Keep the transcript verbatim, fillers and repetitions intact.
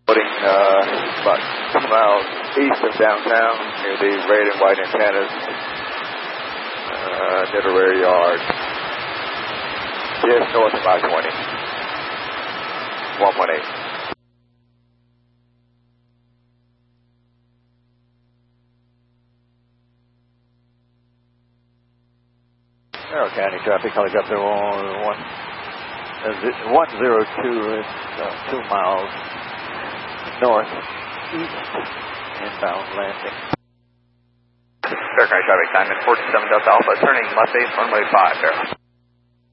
Uh, about two miles east of downtown near the red and white antennas, uh, near the rear yard, just north of I twenty, one one eight. Merrill County traffic, helicopter one, one, uh, one zero two is uh, two miles north, east, inbound landing. Fair County traffic, time in forty-seven Delta Alpha, turning left base runway five, Fair.